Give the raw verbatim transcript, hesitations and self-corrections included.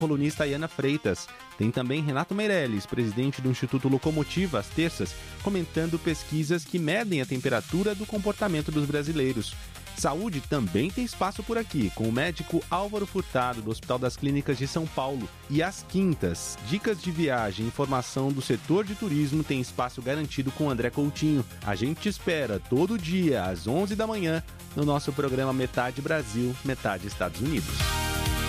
colunista Ayana Freitas. Tem também Renato Meirelles, presidente do Instituto Locomotiva, às terças, comentando pesquisas que medem a temperatura do comportamento dos brasileiros. Saúde também tem espaço por aqui, com o médico Álvaro Furtado, do Hospital das Clínicas de São Paulo. E às quintas, dicas de viagem e informação do setor de turismo tem espaço garantido com André Coutinho. A gente te espera todo dia, às onze da manhã, no nosso programa Metade Brasil, Metade Estados Unidos.